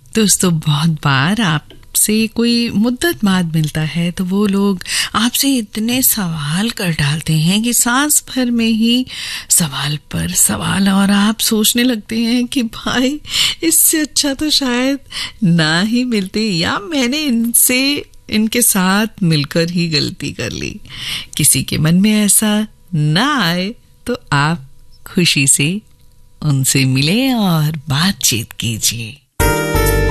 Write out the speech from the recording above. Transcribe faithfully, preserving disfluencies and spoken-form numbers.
दोस्तों, बहुत बार आपसे कोई मुद्दत बाद मिलता है तो वो लोग आपसे इतने सवाल कर डालते हैं कि सांस भर में ही सवाल पर सवाल, और आप सोचने लगते हैं कि भाई इससे अच्छा तो शायद ना ही मिलते, या मैंने इनसे इनके साथ मिलकर ही गलती कर ली। किसी के मन में ऐसा ना आए तो आप खुशी से उनसे मिले और बातचीत कीजिए।